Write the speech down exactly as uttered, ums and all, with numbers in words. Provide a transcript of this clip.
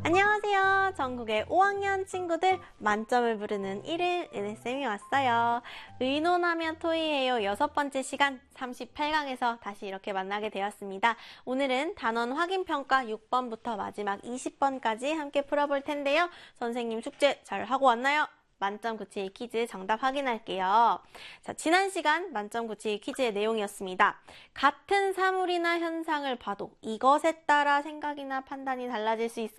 안녕하세요. 전국의 오 학년 친구들 만점을 부르는 일 일 은혜쌤이 왔어요. 의논하면 토의해요 여섯 번째 시간 삼십팔 강에서 다시 이렇게 만나게 되었습니다. 오늘은 단원 확인평가 육 번부터 마지막 이십 번까지 함께 풀어볼 텐데요. 선생님 숙제 잘 하고 왔나요? 만점 구치일 퀴즈 정답 확인할게요. 자, 지난 시간 만점 구치일 퀴즈의 내용이었습니다. 같은 사물이나 현상을 봐도 이것에 따라 생각이나 판단이 달라질 수 있어